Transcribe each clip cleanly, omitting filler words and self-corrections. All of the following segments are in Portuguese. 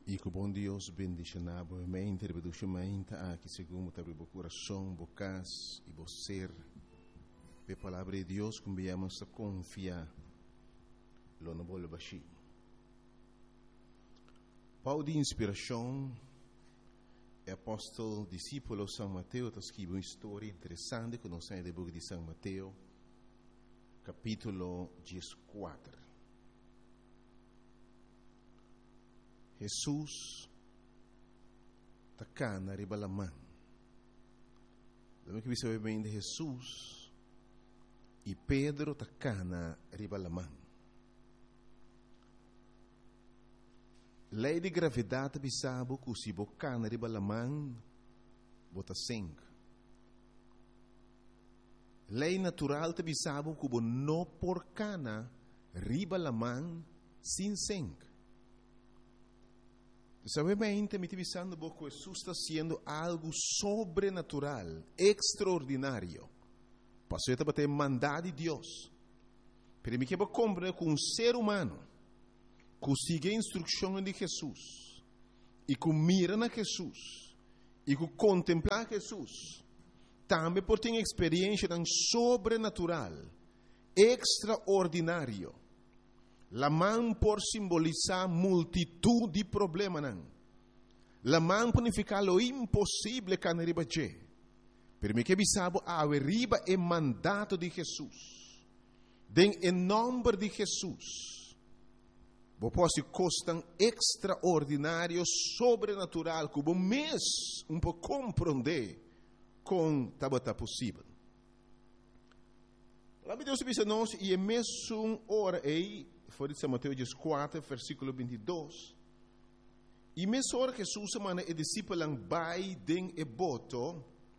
E que o bom Deus bendiga a mente, aqui segundo o coração, bocas e você. A palavra de Deus, como viemos a confiar, lo não vou baixar. Pau de inspiração, é apóstolo, discípulo São Mateus, está escrito uma história interessante que nós temos no livro de São Mateus, capítulo 14. Jesus está cá na ribalamã. Lembra que você sabe bem de Jesus e Pedro está cá na ribalamã. Lei de gravidade bisabo que se boca na ribalamã bota sangue. Lei natural te bisabo que não por cana ribalamã sem sangue. Sabe bem, me pensando que Jesus está sendo algo sobrenatural, extraordinário. Passou a bater mandado de Deus. Para mim que eu compreender que um ser humano que siga a instrução de Jesus e que mira na Jesus e que contempla Jesus, também pode ter uma experiência tão sobrenatural, extraordinário. La mão por simbolizar multitud de problemas. La mão por significar lo impossível que não riba je. Per me que bisabo a riba é mandato de Jesus. Den em nome de Jesus. Bo posso costam extraordinário, sobrenatural, que o mês um pouco compreender com tabata possível. Lá Deus diz nós e é mesmo hora aí. Foi de São Mateus 4, versículo 22. E mesmo hora que Jesus semana e discípulos vai den e boto,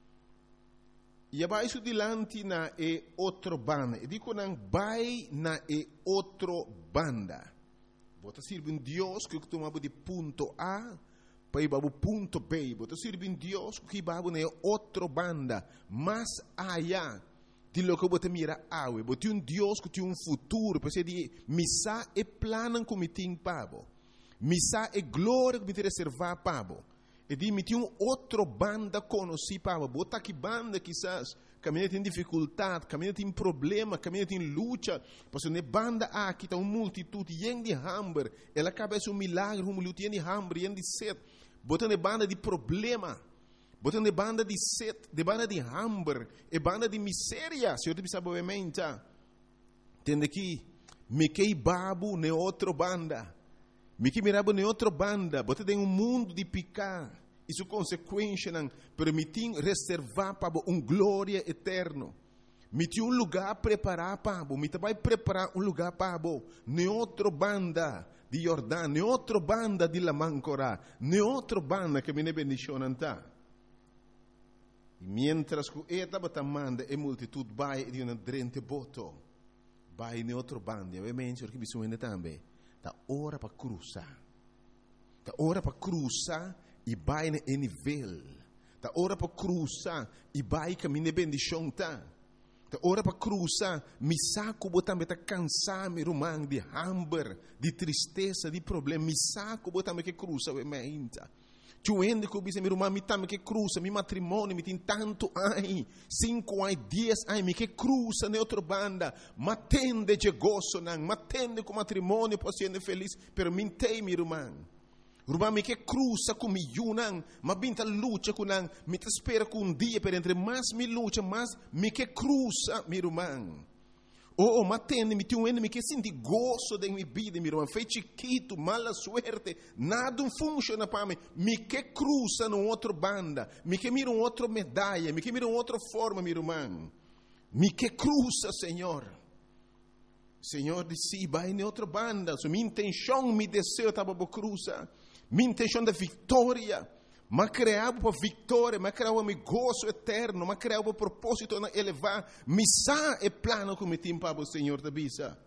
e abaixo dilante na e outro banda. E digo não vai na e outro banda. Bota sirve em Deus que tomava de ponto A para ir para o ponto B. Bota sirve em Deus que vai na outro banda, mais allá. Di lo que você mira awe, você um Deus que tem um futuro, porque de missa é plano que me tem pabo, missa é glória que me tem reservar pabo, e de me tem outro banda conheci pabo, bota que banda quizás caminha tem dificuldade, caminha tem problema, caminha tem luta, porque ne banda aqui tá uma multitude yen de hambre, ela acaba um milagre, luta yen de hambre, yen de sede, bota ne banda de problema. Botando de banda de sede, de banda de hambre, e banda de miséria. Se eu te pensava obviamente, entende que me que babu ne outra banda, me que mirabo ne outra banda, botando em mundo de picar, isso consequência não permitir reservar para glória eterna. Me tinha lugar preparar para, me vai preparar lugar para ne outra banda de Jordão, ne outra banda de Lamancora, ne outra banda que me ne bendicionam tá. E mientras que estava tamanda e multitud vai de uma drente boto, vai em outro bando, obviamente porque bisogna também, da hora para cruzar, da hora para cruzar e vai em nível, da hora para cruzar e vai caminhar bendição tá, da hora para cruzar, me saco botar me tá cansar me rumang de hambre, de tristeza, de problema, me saco botar me que cruza obviamente. Tuende que eu disse, meu irmão, me também que cruza, meu matrimônio, me tem tanto ai, 5 ai, 10 ai, me que cruza na outra banda, matende de gozo, não, matende com matrimônio, posso ser feliz, pero me tem, meu irmão. Irmão, me que cruza com me não, mas binta luta com não, me te espera com dia, pero entre mais me luta, mais me que cruza, meu irmão. Matende, me tem me que senti gozo da minha vida, meu irmão. Foi chiquito, mala suerte, nada funciona para mim. Me que cruza numa outra banda, me que mira outra medalha, me que mira outra forma, meu irmão. Me que cruza, Senhor. Senhor disse, vai em outra banda. So, minha intenção, meu desejo estava para cruzar. Minha intenção da vitória. Mas criava para vitória, mas criava para gozo eterno, mas criava para propósito na elevar. Missa é plano que me tem para o Senhor da bisa.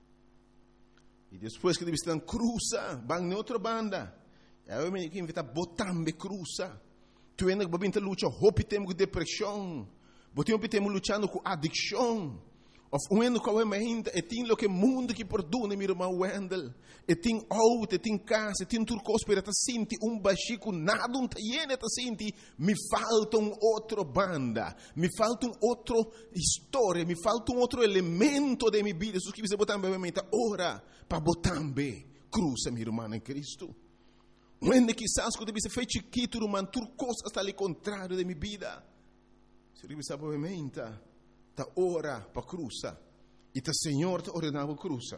E depois que eles estão cruza, vão na outra banda. Eu me invito a botar me cruza. Tu ainda vai vir lutar, hope temos com depressão, temos lutando com adicção. Of uendo com ainda, e tem lo que mundo que perdona, meu irmão Wendel. E tem auto, e tem casa, e tem turcos para ta sinti baxico, nada ta yene ta sinti, me falta outro banda, me falta outro história, me falta outro elemento de minha vida. Isso que você botar em mente, ora, para botar bem, cruza, meu irmão em Cristo. Uende quizás quando você fez chiquito, irmão, turcos está ali contrário de minha vida. Se você sabe em mente, ta ora para cruza e ta Senhor ta ordenava cruza.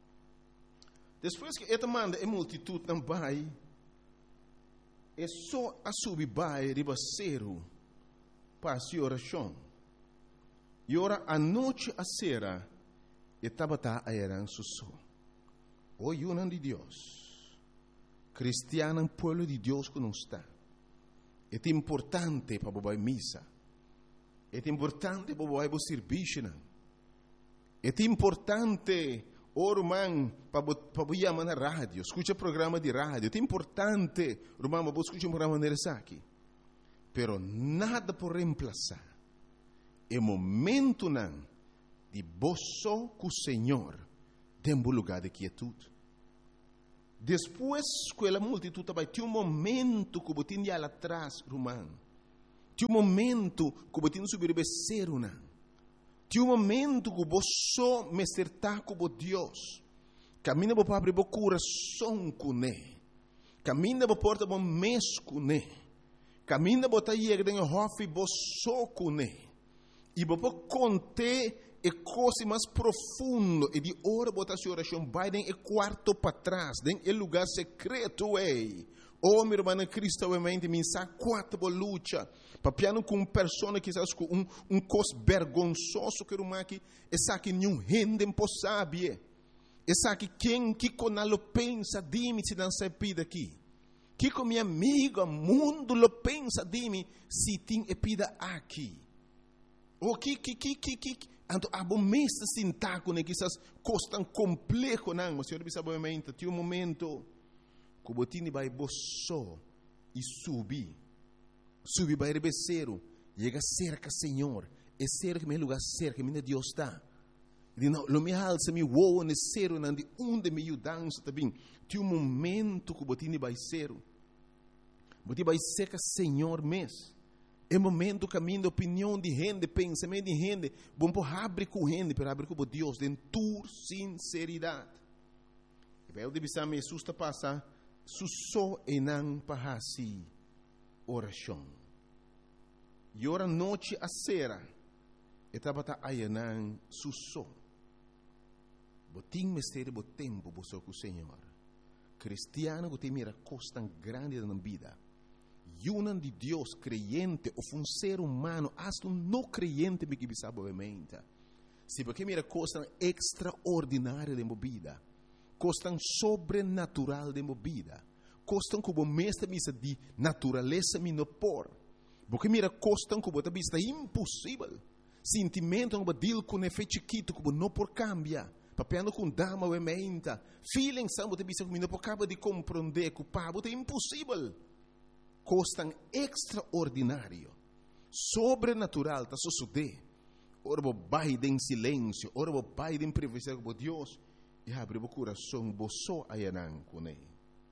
Depois que esta manda a multitud não vai, é só a subir vai ribaceiro para a oração. E ora a noite a sera e tabata a eran susso. O yunan de Deus, cristiano pueblo de Deus que não está. É importante para bobar missa. É importante para bobar serviço. É importante irmão, para chamar na rádio, escuta programa de rádio. É importante, irmão, para escutar um programa de aqui. Pero nada por reemplazar o momento não de boço com o Senhor dentro do lugar de quietude. Depois que a multitud vai ter momento que você tinha lá atrás, irmão. Tem momento que você tinha subir o becerro, não. Tem momento que você me acertar com Deus. Camina para abrir o coração com ele. Camina para porta o mês com ele. Camina para ir dentro do hofe você com ele. E para contar a coisa mais profunda e de hora botar sua oração vai dentro do quarto para trás, dentro do lugar secreto ei. Oh, meu irmão Cristo, obviamente, me sabe quatro luta. Papiano com pessoa que sabe com cos vergonzoso que irmão aqui, essa que nenhum gente impossível. Essa que quem que conalo pensa de mim se não se pida aqui. Que com minha amiga mundo lo pensa de mim se tem epida aqui. O que Anto abo mesta sintaco ne quizás costan complejo não, mas senhor sabe obviamente, tem momento que botini vai bosso e subi vai rebeceiro, chega cerca Senhor, é cerca meu lugar cerca, minha Deus está. E não, lo me alça me woa ne cero não de onde me ajudança também. Tem momento que botini vai cero, botini vai cerca Senhor mês. É momento caminho, opinião de gente, pensamento de gente. Bom por abrir com gente, para abrir com Deus, de tua sinceridade. E vai o divisar me susta passa, susso e não para si oração. E ora noite a sera, e tabata ayanan susso. Botim mistério bo tempo bo com o Senhor. Cristiano que tem mira costa grande na vida. Yunan de Deus creyente ou um ser humano, hasta um não creyente me que sabe obviamente. Se porque mira coisas extraordinárias de movida, coisas sobrenatural de movida, coisas como mestre misa de natureza me no por, porque mira coisas como a vista impossível, sentimento como deal com efeito chiquito como não por cambia, papiando com dama obviamente, feeling samba de vista como não por acaba de compreender que o pabo é impossível. Costan extraordinário, sobrenatural, está suceder. Ora vou vai em silêncio, ora vou vai em privacidade com Deus e abre o coração, boço ayanan com ele.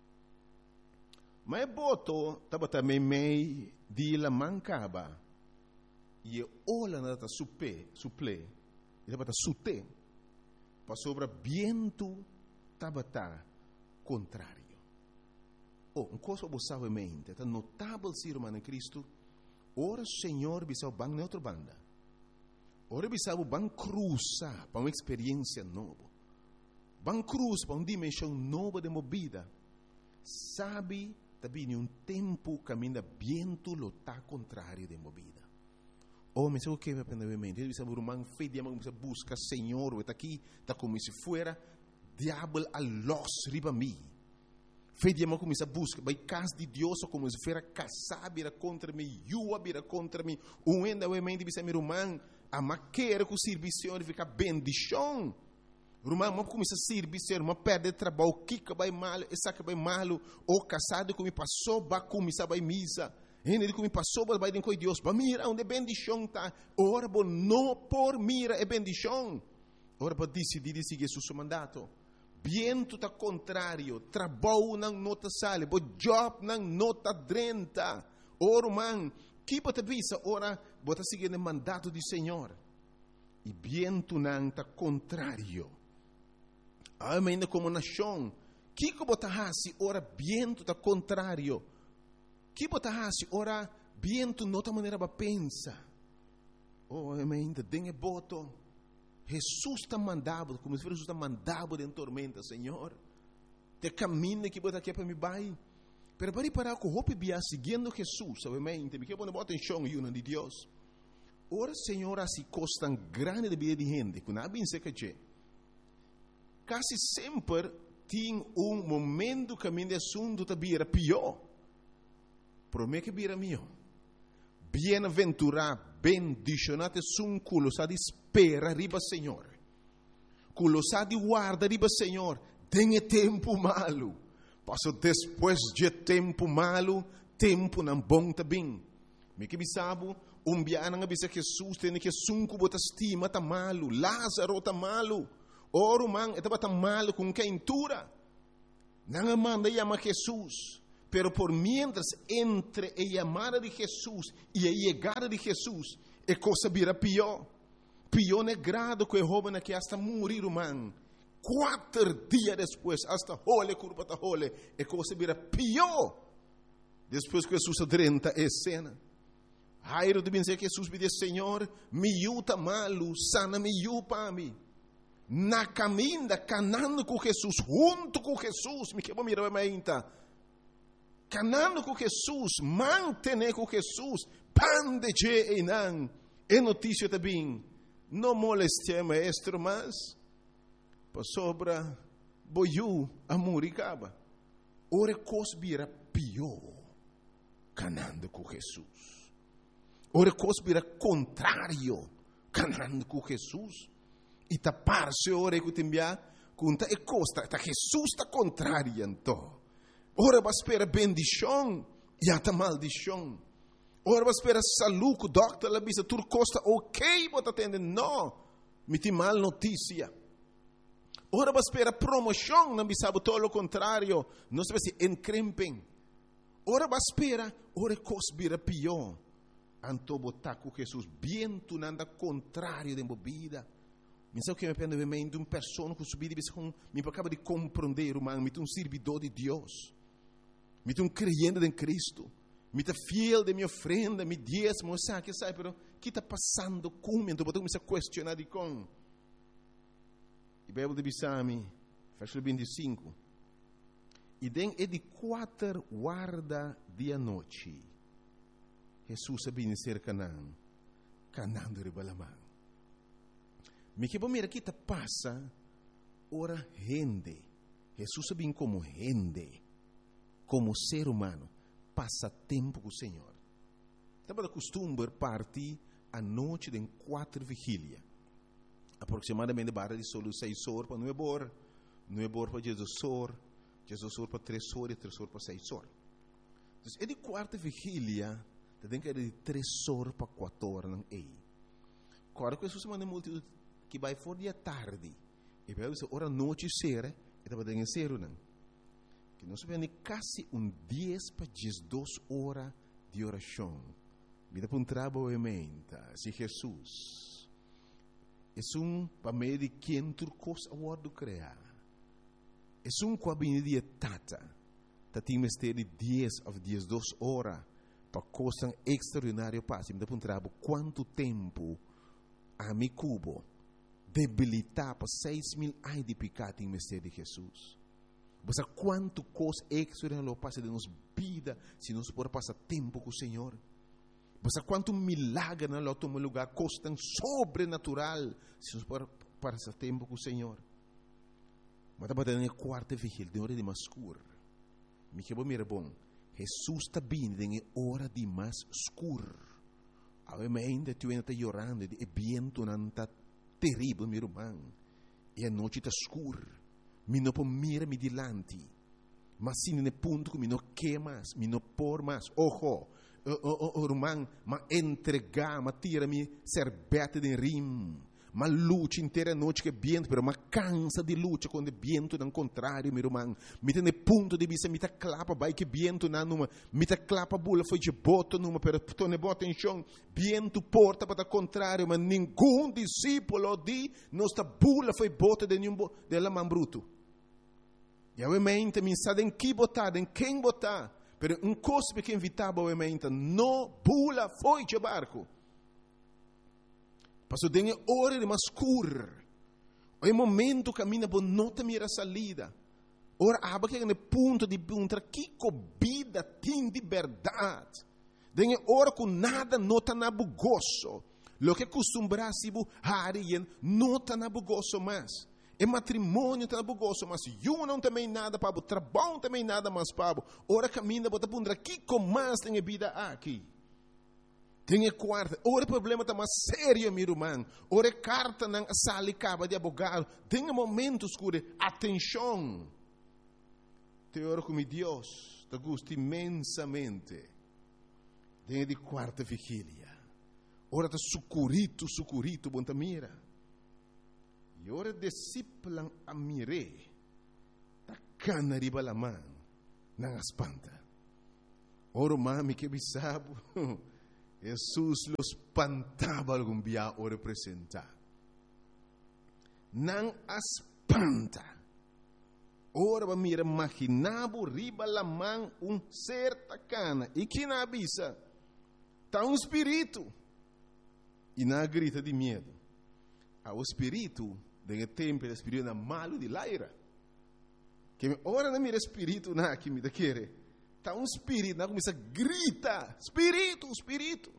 Mas boto estava também meio de la mancaba e olha nada suple, e estava sute para sobre viento estava contrário. Um coisa você sabe mente, é notável ser humano em Cristo. Ora, Senhor, bisau bang na outra banda. Ora, bisau bang cruza para uma experiência nova. Bang cruz para uma dimensão nova de movida. Sabe, também um tempo caminha viento lo tá contrário de movida. Oh, mas o que me aprendeu em mente? Ele bisau irmão, fei de amor, busca Senhor, está aqui, está como se fuera diabo a los riba mim. Fei de amor começa a busca, vai casa de Deus como se fosse casar, vira contra mim, yua vira contra mim, ainda o mente bisa meu irmão, a maquera com o serviço fica bendição. Irmão, mas começa a servir, irmão, perde trabalho, kika vai mal, essa que vai mal, ou casado que me passou, vai começar vai misa, ele que me passou, vai dentro de Deus, vai mira onde bendição tá, ora, não por mira é bendição. ora para decidir seguir seu mandato. Viento tá contrário, trabalho não nota sale, bo job não nota drenta. Ora, man, que bota visa, ora, bota seguir o mandato do Senhor. E viento não tá contrário. Ainda como nação, que bota hasi, ora, viento tá contrário. Que bota hasi, ora, viento nota maneira para pensa. Oh, ainda tem boto. Jesus está mandado, como se Jesus está mandado em tormenta, Senhor. Te caminho que bota aqui para me vai. Pero para parar com o bia seguindo Jesus, obviamente, me quer pôr bota em chão e de Deus. Ora, Senhor, assim costa grande de vida de gente, que não é bem seca que quase sempre tem momento que a minha assunto está bira pior. Promete que bira melhor. Bem-aventurado, bendicionado é culo sa de espera riba Senhor. Culo sa de guarda riba Senhor. Tem tempo malo. Passo depois de tempo malo, tempo não bom também. Me que bisabo, biana nga bisa Jesus tem que sunco bota estima tá malo, Lázaro tá malo. Oro man, etaba tá malo com quentura. Não manda chama Jesus. Pero por mientras entre a llamada de Jesús y a llegada de Jesús, a cosa vira pior. Pior é grado que o joven que hasta morir, man. 4 dias depois, hasta hole, curva ta hole, a cosa vira pior. Depois que Jesus adrenta a cena. Jairo deve dizer que Jesus me diz, Senhor, me yuta malo, sana me yupa mim. Na caminha, canando com Jesus, junto com Jesus, me quebra mirar a minha. Canando com Jesus, mantener com Jesus, pan de je e não. É notícia também. Não moleste maestro, mas para sobra boiu a muricaba. Ora cosbira pior, canando com Jesus. Ora cosbira contrário, canando com Jesus. E tapar-se ora que tembia, conta e costa, tá Jesus está contrário então. Ora vai esperar bendição e até maldição. Ora vai esperar saúde, o doctor, a bisa, tudo costa ok, bota atendendo, não, me tem mal notícia. Ora vai esperar promoção, não bisa, todo o contrário, não se vai se encrempem. Ora vai esperar, ora cosbira pior. Anto botar com Jesus, bem tu nada contrário de vida. Mas é o que me pende de uma pessoa que subir e me acaba de compreender, humano, me um servidor de Deus. Me um creyente em Cristo. Me fiel de minha ofrenda, me diezmo, sabe, pero que está passando comigo? Então, eu comecei a questionar de com. E a Bíblia de Bissami, versículo 25. E den é de 4 guarda de noite. Jesus sabia ser Canaã. Canaã de Ribalamã. Me que mira que está passa, ora gente. Jesus sabia como gente. Como ser humano, passa tempo com o Senhor. Estava de costume partir à noite de 4 vigília. Aproximadamente barra de solo 6 horas para 9 horas. 9 horas para 16 horas. 16 horas para 3 horas e 3 horas para 6 horas. Então, é de 4 vigília, tem que ir de 3 horas para 4 horas. Não é? Agora, que Jesus manda multidão que vai fora de tarde. E vai dizer, ora noite será, e estava dando ser não. Que nós vemos quase 10 para 12 horas de oração. Vida para um trabalho se Jesus é para meio de quem tu coisa a do criar. É com a de tata. Tem mistério de 10 a 12 horas para coisa extraordinária passe. Vida para um trabalho quanto tempo a mi cubo debilitar para 6.000 anos de pecado em mistério de Jesus. Você quanto coisa extraordinária passa de nossa vida se nós podemos passar tempo com o Senhor. Você quanto milagre na nosso lugar coisa tão sobrenatural se nós podemos passar tempo com o Senhor. Mas estava na 4ª vigília, de hora de mais escuro. Me que mira bom. Jesus está vindo em hora de mais escuro. Ainda tu ainda está chorando, e vento não está terrível, meu irmão. E a noite está escura. Mi não pode mirar-me delante. Mas se no ponto que mi não quer mais, mi não por mais. Ojo, irmão, mas entregar, mas tira-me serbete de rim. ma luta inteira noite que viento, pero ma cansa de luta quando o viento não contrário, meu irmão. Me tem ponto de vista, me tá clapa, vai que viento na numa, me tá clapa bula foi de boto numa, pero tu ne bota em chão, viento porta para contrário, mas nenhum discípulo de nossa bula foi bota de nenhum de la man bruto. E obviamente me sabe em que botar, em quem botar, pero coisa que invitava obviamente, não bula foi de barco. Passou dengue hora de mascur. O momento caminha por nota mira salida. Ora aba que no ponto de punta que vida tem de verdade. Dengue hora com nada nota na bugoso. Lo que costumbrasse bu harien nota na bugoso mais. E matrimônio tá na bugoso, mas eu não também nada para o trabalho também nada mais para. Ora caminha bota punta que com mais tem vida aqui. Tem quarta, ora problema está mais sério, meu irmão. Ora carta na sala e caba de abogado. Tem momentos que atenção. Tem hora como Deus te gosta imensamente. Tem de quarta vigília. Ora está sucurito, bom ta mira. E ora discípulo a mire. Ta cana riba la mão, não espanta. Ora mami que bisabo. Jesus los espantava algum dia o representar. Não espanta. Ora va mira imaginavo riba la mão certa cana. E que na avisa? Tá espírito. E na grita de medo. O espírito, de tempo, o espírito é malo de laira. Que ora não mira espírito na que me da querer. Está espírito, não começa a gritar, espírito.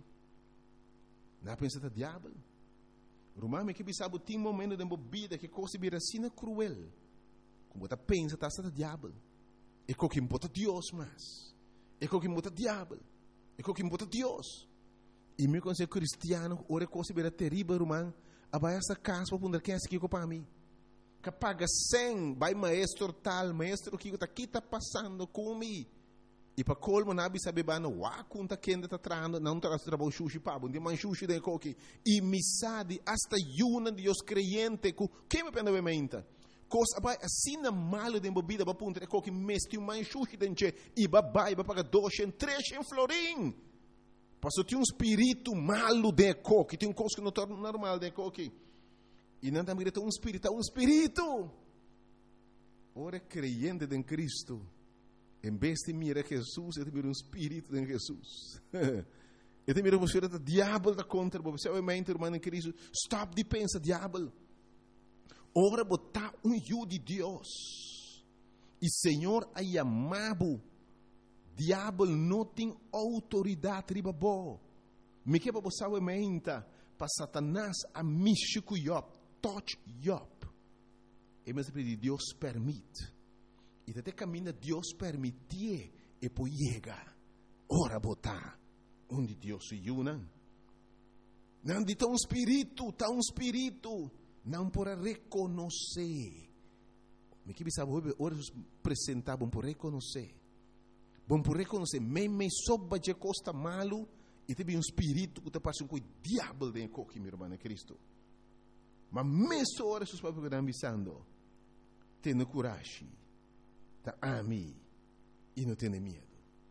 Não pensa que é diabo. Romano que sabe tem momento de vida que coisa vira assim cruel. Como você pensa que está diabo. É com quem bota Deus mais. É com quem bota diabo. É com quem bota Deus. E meu conselho cristiano, ora coisa vira terrível, romano. Abai essa casa para poder quem é que para mim. Que paga 100, vai maestro tal, maestro que está passando comigo. E para colmo nabi sabe bano wa kunta kenda ta trando não tra trabalho sushi pabo de man sushi de coque e misadi hasta yuna Deus creyente ku que me pena obviamente coisa vai assim na malo de bebida para punta coque mesti um man sushi denche e babai para pagar 200 300 florim passou tem espírito malo de coque tem coisa que não torna normal de coque e não também tem espírito ora creyente em Cristo. Em vez de mirar Jesus, eu te miro espírito de Jesus. Eu te miro você o diabo da contra você. Obviamente, irmão em Cristo, stop de pensar diabo. Ora botar eu de Deus. E Senhor aí amado. Diabo não tem autoridade riba bo. Me que para você obviamente para Satanás a místico Job, touch Job. E mas Deus permite. E até caminha Deus permitir e poi chega. Ora botar onde Deus se une. Não de tão espírito, não para reconhecer. Me que sabe ora apresentar bom por reconhecer. Bom por reconhecer, me soba de costa malo e teve espírito que te passa com o diabo de coque, meu irmão Cristo. Mas mesmo ora seus papos que estão avisando, tenha coragem. Tá ami e não tem medo.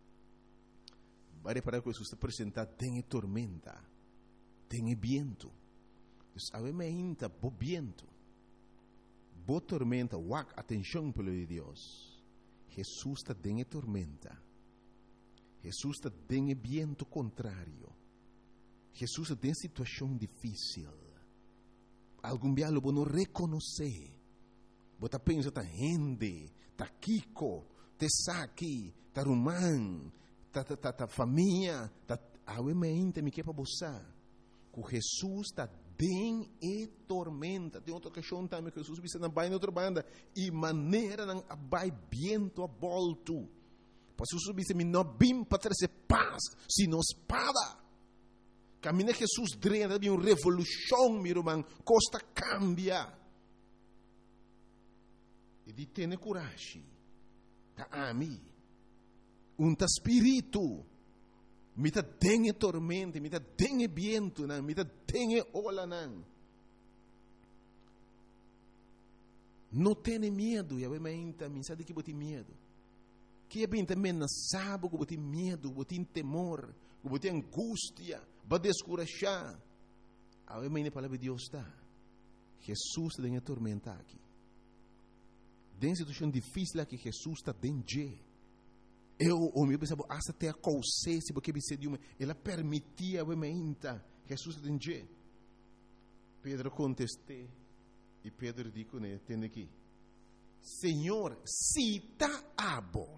Vai para que Jesus te apresentar, tem tormenta, tem viento. Obviamente, bo viento, bo tormenta, wak atenção pelo de Deus. Jesus está tem tormenta. Jesus está tem viento contrário. Jesus está tem situação difícil. Algum dia lo não reconhecer. Você pensa tá gente ta Kiko, te Saki, ta Rumán, ta família, ta obviamente me que para você. Que Jesus está bem e tormenta. Tem outra questão também que Jesus visa na baia outra banda e maneira não abai viento a volto. Para Jesus visa me não bim para trazer paz, sino espada. Caminha Jesus drena de uma revolução, meu irmão, costa cambia. E di tene coragem. Ta ami. Ta spirito. Mi ta dengue tormenta, mi ta dengue viento, mi ta dengue ola nan. Não tenha medo, e a menta, me sabe que bote medo. Que é bem também não sabe que bote medo, bote temor, que bote angústia, para descurajar. A menta a palavra de Deus está. Jesus está em tormenta aqui. Tem situação difícil aqui, Jesus está dentro. O meu pensava, até a consciência, porque ela permitia a menta, Jesus está dentro. Pedro contestou, e Pedro disse, né, tem aqui, Senhor, se está abo,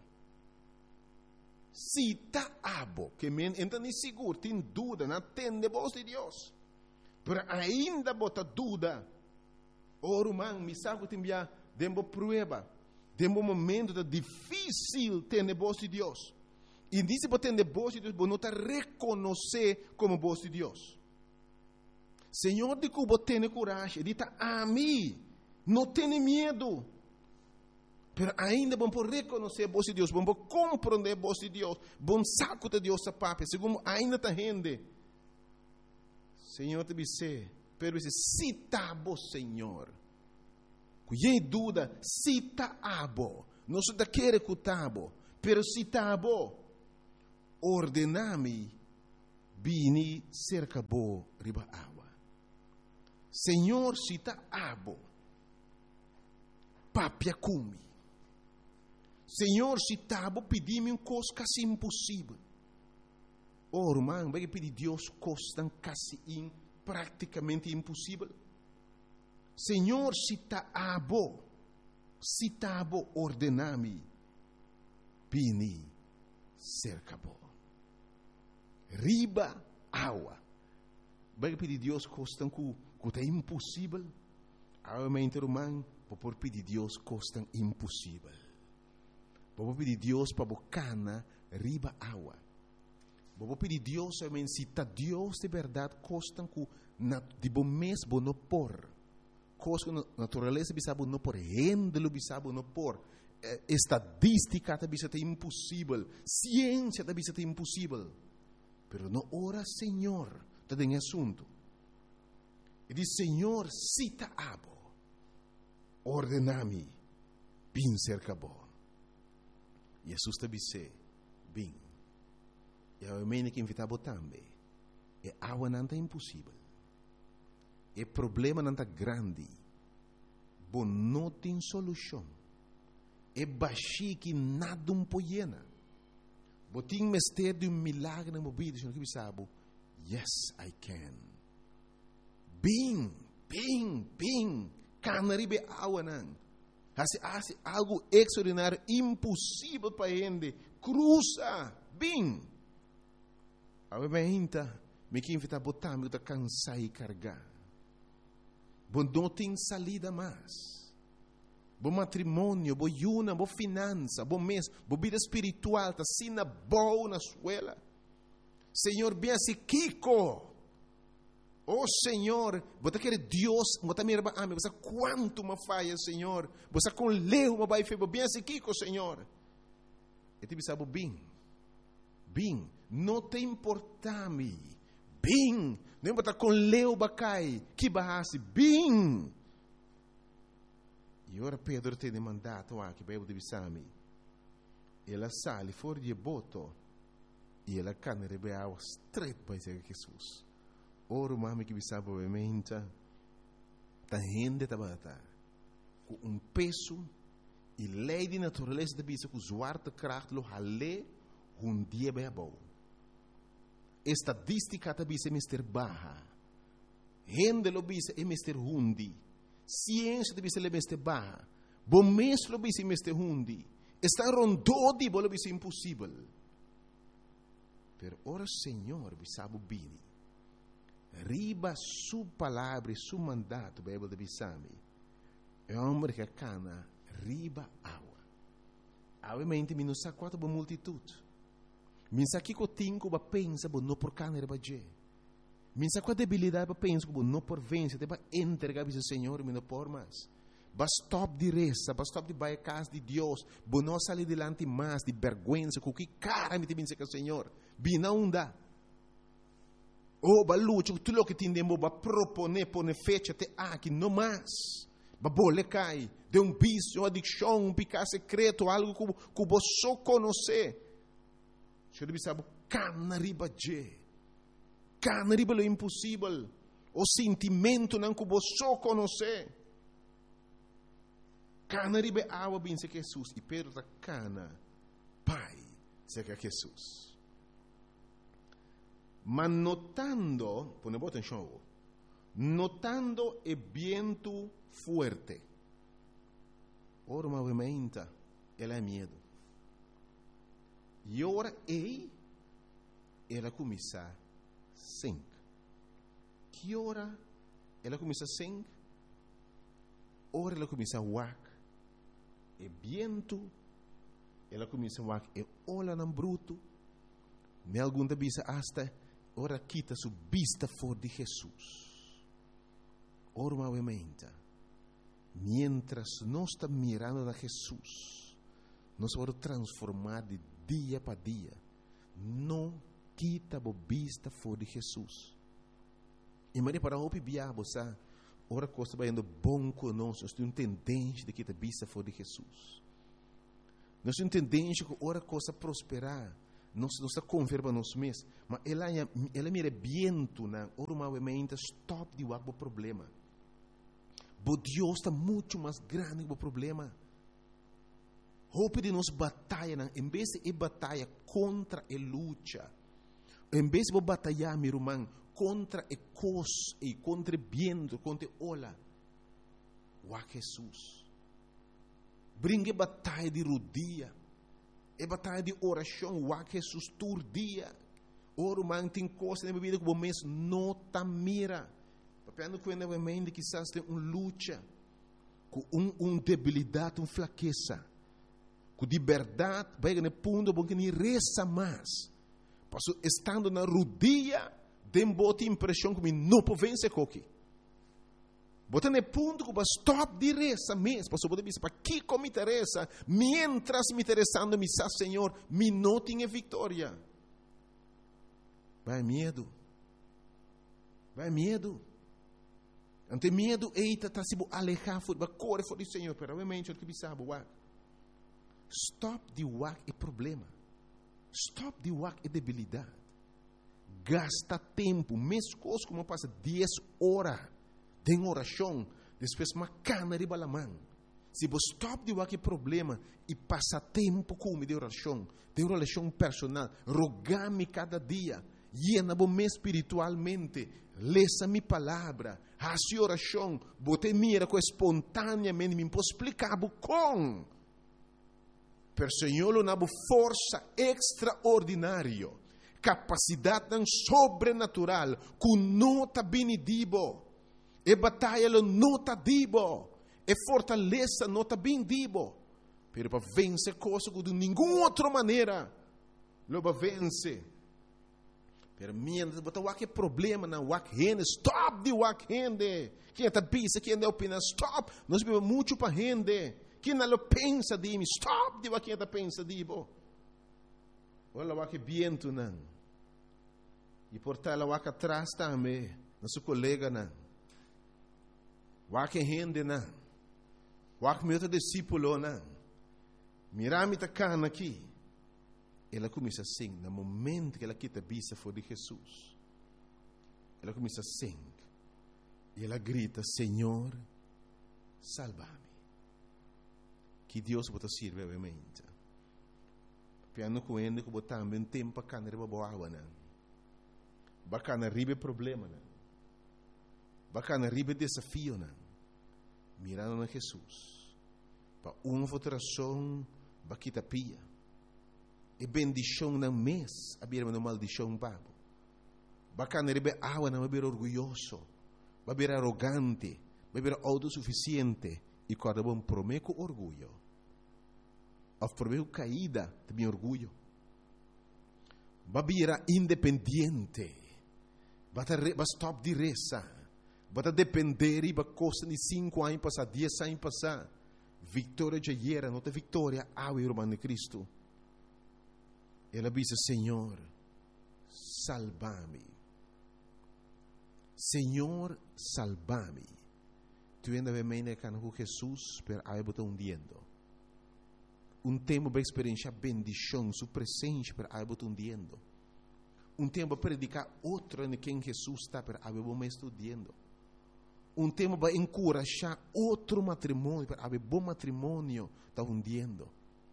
que men então nem seguro, tem dúvida, não tem voz de Deus, mas ainda bota dúvida, man, me sabe que tem dembo prueba, dembo momento difícil ter voz de Deus, e disse para ter voz de Deus, não está reconhecer como voz de Deus. Senhor, de que você tem coragem, diz a mim, não tenha medo. Mas ainda vamos reconhecer a voz de Deus, vamos compreender a voz de Deus, vamos saco de Deus a papai, segundo ainda está rende. Senhor, te disse, pero se está bom, Senhor. Cuidei dúvida, se está bom, não se está querendo que está bom, pero se está bom, ordena-me, bini cerca bo riba água. Senhor, se está abo, papia cumi. Senhor, se está abo, pedi-me coisa quase impossível. Irmão, vai pedir Deus coisa quase praticamente impossível. Senhor, se está abo, ordena-me, bini cerca bo. Riba água. Vai pedir Deus coisa que é impossível, realmente, irmão, por pedir Deus coisa impossível. Vou pedir Deus para bocana riba água. Vou pedir Deus, realmente, se está Deus de verdade, coisa que de bom mês não por, coisa que natureza bisa não por, rendelo bisa não por, estadística bisa é impossível, ciência bisa é impossível. Pero não ora, Senhor, está em assunto. E diz, Senhor, cita abo, ordena-me, bem cerca bom. Jesus te disse, bem. E a mãe que invitava também. E água não é impossível. E problema não é grande. Bom, não tem solução. E baixi que nada um poiena. Botim mestre de milagre na mobília, senhor que sabe. Yes, I can. Bem, canaribe água não. Hace algo extraordinário, impossível para ele. Cruza, bem. A minha me que invita a botar, me está cansar e carregar. Bom, não tem salida mais. Bom matrimônio, bom yuna, bom finança, bom mês, bom vida espiritual, está sina boa na escola. Senhor, bem assim, Kiko. Oh Senhor, você quer Deus, você me ama, você quanto me falha, Senhor. Você com leu, me vai fazer bem assim, Kiko, Senhor. E te sabe bem, não te importa-me, bem, não está com leu, bacai, que barrasse, bem. E ora Pedro tem mandato aqui, para eu te bisami. Ela sale fora de boto, e ela cana rebeau straight para Jesus. Ora, mami que bisaba obviamente, tá rende tabata, com peso e lei de natureza de bisa com zwarte kracht lo hale dia bem bom. Estadística de bisa mister baha, rende lo bisa é mister hundi, ciência de bisa le mister baha, bom mês lo bisa mister hundi, está rondodi bolo bisa impossível. Per ora Senhor bisabo bini. Riba su palavra e su mandato, Bíblia de Bissami, é homem que cana riba água. Obviamente, mi não sa quanto boa multitude. Mi sa que tinco ba pensa bo não por cana riba je. Mi sa quanto debilidade ba pensa bo não por vence, te ba entregar ao Senhor, mi não por mais. Ba stop de reza, ba stop de vai casa de Deus, bo não sair delante mais de vergonha, com que cara me te pensa que o Senhor, bi não dá. Oh, balucho, tudo o que tindemo ba propone pone fecha te aqui no mais. babole cai, de vício, uma adicção, um pecado secreto, algo que você só conhece. Você deve saber, cana riba je. Cana riba lo impossível. O sentimento não que você só conhece. Cana riba água bem se Jesus. E perda cana, pai, se que Jesus. Mas notando, põe boa atenção, notando o vento forte, ora movimento, ela é medo. E ora ela começa a sing. Que hora ela começa a sing? Ora ela começa a wak. E vento, ela começa a wak. E olha no bruto. Me algum da bisa hasta ora quita su vista for de Jesus. Ora movimento. Mientras nós estamos mirando a Jesus, nós vamos transformar de dia para dia. Não quita a vista for de Jesus. E Maria para o biabo, sabe? Ora coisa vai indo bom conosco. Nós temos tendência de quitar a vista for de Jesus. Nós temos tendência que ora coisa prosperar. Nós está converba nós mesmos. Mas ela mira vento, ora movimento, stop de o problema. Mas Deus está muito mais grande que o problema. Hope de nós batalha, em vez de batalha contra a luta, em vez de batalhar, meu irmão, contra a coisa, e contra o vento, contra a ola, o Jesus. Brinque batalha de rodia, e batalha de oração, o Jesus todo dia. Ora, irmão, tem coisa na vida que o mês não está mira. Papiando com a mente que quizás tem luta, com debilidade, uma fraqueza, com de verdade, vai no ponto bom que nem reza mais. Passo estando na rodia, tem boa impressão que não pode vencer coque. Bota no ponto que vai stop de reza mesmo. Passo pode dizer, para que como me interessa, mientras me interessando, me sabe, Senhor, me não tenho vitória. Vai medo. Vai medo. Ante medo, eita, está se alejar, vai correr fora do Senhor, pero obviamente, o que me sabe, stop de wak é problema. Stop de wak é debilidade. Gasta tempo, mesmo coisa como passa 10 horas de oração, depois uma cana de balamã. Se você stop de wak é problema e passa tempo com de oração personal, rogar-me cada dia, llena-me espiritualmente, leça minha palavra, faça oração, botei mira com espontaneamente, me posso explicar com. Per Senhor, uma força extraordinária, capacidade sobrenatural, que não está benedibo, e batalha não está dibo, e fortaleza não está benedibo, pero para vencer coisas de nenhuma outra maneira, lo para vencer. Pero mientras botar o problema na rende, stop de rende. Quem está pensa, quem está opina, stop. Nós vivemos muito para rende. Quem não pensa de mim, stop de quem está pensa de mim. Olha o viento não. E por tal o atrás também, nosso colega não. O rende não. O meu discípulo não. Mirame tá cana aqui. Ela começa a sing. No momento que ela quita a vista for de Jesus, ela começa a sing. E ela grita, Senhor, salva-me. Que Deus pode servir, obviamente. Piano com ele, que botar também tempo para canar para boa água, não. Bacana ribe problema, não. Bacana ribe desafio, não. Mirando na Jesus. Para uma votação, para quitar pia. E bendição não mês, a beira uma maldição babo. Bacana rebe água não beber orgulhoso, beber arrogante, beber autossuficiente e cada bom prometo orgulho. Of prometo caída também orgulho. Beber independente, bata stop de reza, bata depender e ba costa de 5 anos passar, 10 anos passar. Vitória já era, não tem vitória, ao irmão de Cristo. Ela diz, Senhor, salva-me. Senhor, salva-me. tu ainda vem com Jesus per aí botar hundiendo. Tempo para experienciar bendição, sua presença per aí botar hundiendo. Tempo para predicar outro em quem Jesus está per aí botar estudando. Tempo para encorajar outro matrimônio per aí bom matrimônio está hundiendo.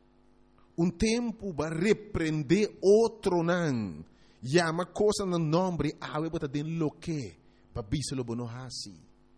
Tempo para repreender outro não. Llama coisa no nome, aí botar dentro lo que, para biselo bono hasi.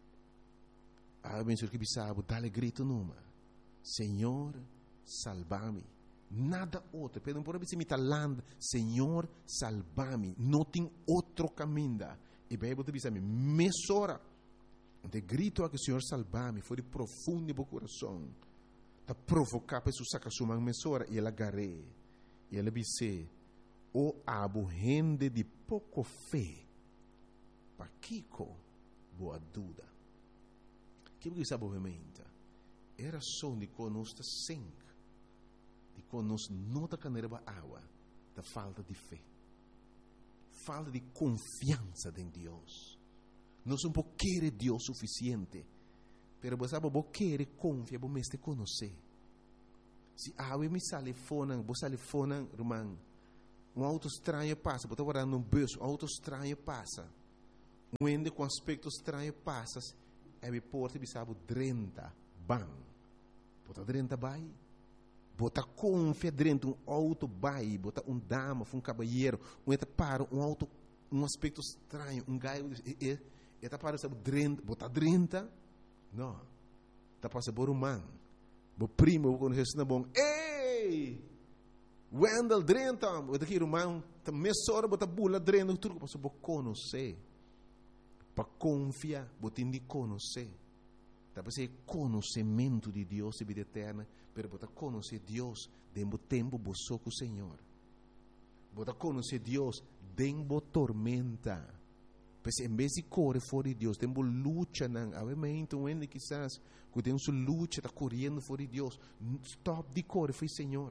Aí bem que bisabo, dale grito numa. Senhor, salva-me. Nada outro. Pedem por abisar mita land. Senhor, salva-me. Não tem outro caminho. E bem, eu te bisame, mesora. De grito a que o Senhor salva-me. Foi de profundo no meu coração. Tá provocar para isso sacar sua mão mesora. E ela agarrei. E ela disse, o abo gente de pouco fé. Pa Kiko, boa dúvida. Que você sabe obviamente? Era só de conosco sangue. De conosco não da caneira água. Da falta de fé. Falta de confiança em Deus. Nós não podemos querer Deus suficiente. Pero você sabe, você quer confiar, você conhecer. Se água me sale fora, você sale fora, irmão. Auto estranho passa, você está guardando bus, auto estranho passa. Ende com aspecto estranho passa. É porta de sabe 30 bang. Bota 30 bai. Bota confia dentro auto bai, bota dama, caballeiro, entra para auto aspecto estranho, gaio eta para sabe 30, bota 30. Não. Tá passa por man. Bo primo quando Jesus na bom. Ei! Wendel 30, bota aqui irmão, tá mesora bota bula 30, tudo passa bo conhecer. Para confiar, você tem de conhecer. Para ser conhecimento de Deus e vida eterna, para você conhecer Deus dentro do tempo você com o Senhor. Você conhecer Deus dentro da tormenta. Porque em vez de correr fora de Deus, dentro da luta, obviamente, onde quizás, que tem sua luta, está correndo fora de Deus, stop de correr, foi Senhor.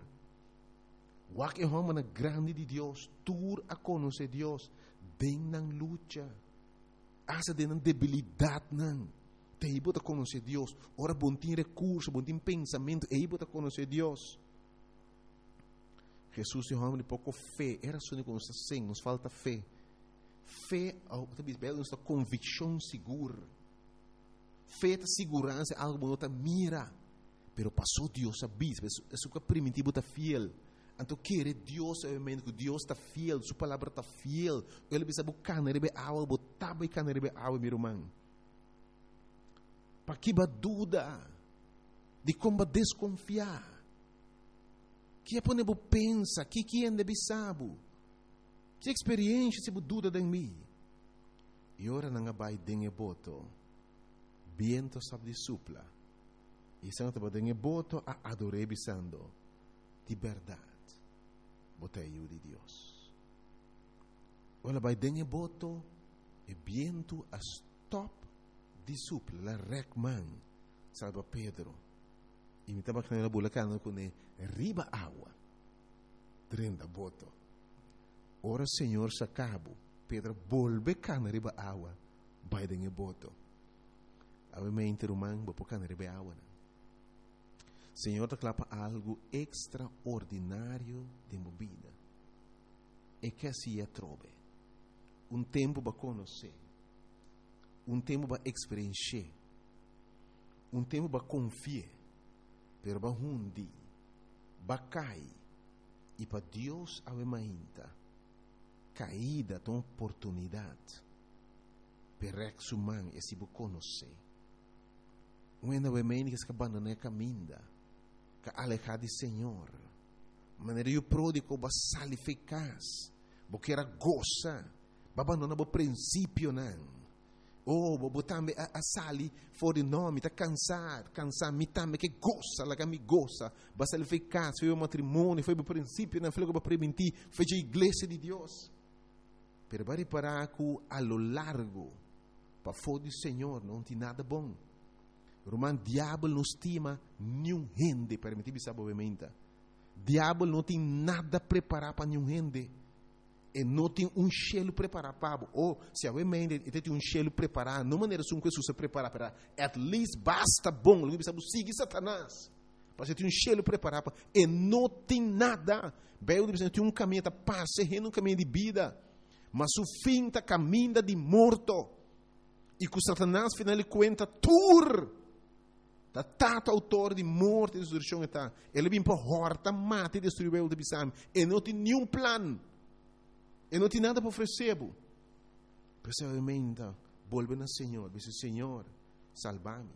O que é uma grande de Deus, tur a conhecer Deus dentro da luta. Asa de debilidade não. Te bota conhecer Deus. Ora bom tem recurso, bom tem pensamento, e bota conhecer Deus. Jesus é um homem de pouco fé. Era só que nos sem, nos falta fé. Fé, nos convicção segura. Fé é segurança, algo que não mira. Pero passou Deus a bis, isso que é primitivo está fiel. Então, querer Deus, obviamente, que Deus está fiel, sua palavra está fiel. Ele precisa buscar na água, botar na água, meu irmão. Para que dúvida de como desconfiar. Que é para pensa, que é de sabe. Que experiência se dúvida de mim. E ora não vai dengue boto, viento sabe de supla. E se não está dengue boto, a adorei bisando de verdade. Botei de Deus. Olha, vai dengue boto e viento a stop de supla, la recman, salva Pedro. E me estava canela bulacana com ele, riba água, 30 boto. Ora, Senhor, se acabo, Pedro volve cana riba água, vai dengue boto. Obviamente, irmão, vou pôr cana riba água. Senhor, te clapa algo extraordinário de movida. E que assim trove. Tempo para conhecer. Tempo para experienciar. Tempo para confiar. Pero para hundi. Para cair. E para Deus a mainta. Caída de oportunidade. Para exumar e se conhecer. Quando a mainta que abandona a caminha. Que alejar de Senhor. Maneira o pródigo vai sair eficaz. Porque era goza. Vai abandonar o princípio não. Vou também a sair fora de nome, está cansar, me também que goza, lá que me goza. Vai sair eficaz, foi o matrimônio, foi o princípio, não foi o que permitir, foi a igreja de Deus. Pero vai reparar que a lo largo, para fora do Senhor, não tem nada bom. Romano, diabo não estima nenhum gente, permitir sabe obviamente. Diabo não tem nada preparado para nenhum gente. E não tem cielo preparado para ou se a mente tem cielo preparado, não maneira que Jesus se prepara para, at least basta bom, não precisa seguir Satanás. Porque tem cielo preparado para, e não tem nada. Bem, tem caminho para paz, caminho de vida, mas o fim está caminho de morto. E com Satanás, final de conta, da tata autor de morte e destruição está. Ele vem para horta, mata e destruir o de Bissam. E não tem nenhum plano. E não tem nada para oferecer. Pessoalmente, volve ao Senhor. Diz, Senhor, salva-me.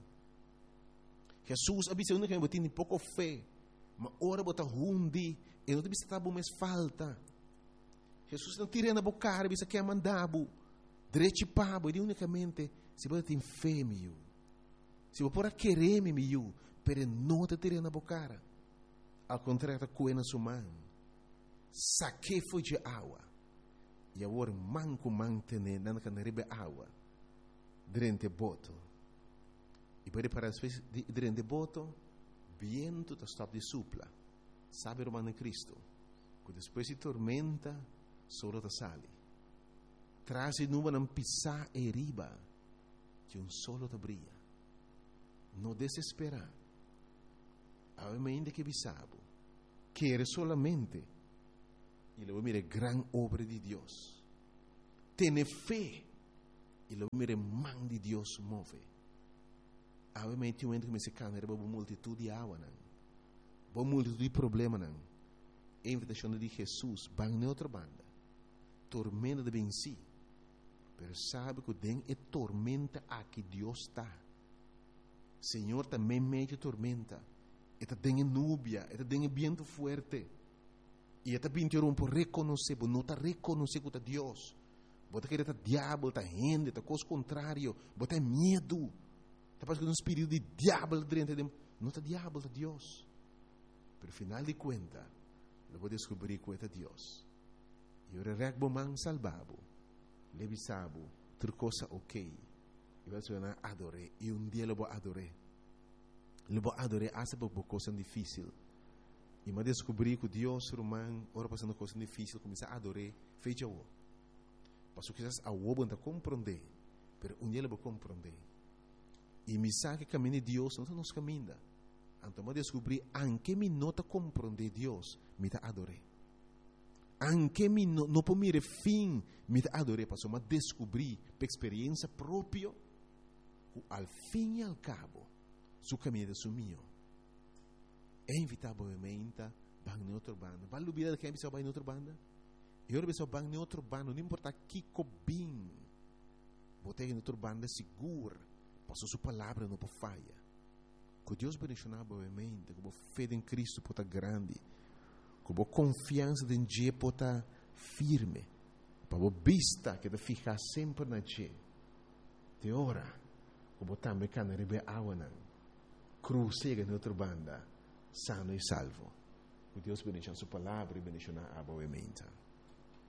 Jesus avisa que eu tenho pouco fé. Mas ora bota hundi. E não tem estar mais falta. Jesus não tira na boca, avisa que é mandado. Direito pabo. E unicamente, se você tem fé, meu. Se você pode querer, meu. Pero não te tira na boca. Ao contrário, está coendo sua mão. Saque foi de água. E agora manco mantener na canaribe água durante boto. E pode para as vezes durante boto, viento está stop de supla. Sabe o romano Cristo? Que depois de tormenta, solo te sale. Traz e nuvem não pisar e riba, que solo te brilha. Não desespera. Ainda que bisabo, quer solamente. E lo mire gran obra de Dios. Tiene fe. E lo mire man de Dios move. Obviamente, que me se cana, era uma multitud de água, uma multitud de problemas, não. A invitação de Jesus, vai em outra banda. Tormenta de venci. Mas sabe que tem é tormenta aqui Deus está. Senhor também mete tormenta. E tem núbia, e tem vento forte. E esta pintura por reconhecer, não está reconhecer que é Deus. Você quer estar diabo, está gente, está coisa contrária, você medo. Está passando um espírito de diabo dentro de você. Não está diabo, está Deus. Pero final de conta, eu vou descobrir que é Deus. E eu regbo man salvabo, levisabo, tudo coisa ok. E vai ser adoré. E dia eu vou adorar. Eu vou adorar, essa é uma coisa difícil. E me descobri que Deus, romano, ora passando coisa difícil, começa a adorar, fecha o. Mas quizás a o não compreender, mas dia ele vai compreender. E me sabe que caminho de Deus não nos caminha. Então me descobri, anche me não compreender Deus, me está adorar. Anche me não por mire fim, me está adorar, mas me descobri, por experiência própria, que al fim e al cabo, su caminho é sumiu. É inevitavelmente vai em outra banda. Vai lutar que a pessoa vai em outra banda? E outra pessoa vai em outra banda, não importa que cobim. Botei em outra banda segura, passou sua palavra não pode falha. Que Deus bendicionar boamente, que a fé em Cristo pode estar grande, que a confiança em Deus pode estar firme, para a vista que te ficar sempre na Deus. De hora, que a também can rebe água não, cruzega em outra banda. Sano e salvo. Que Deus bendiga a sua palavra e bendiga a boa mente.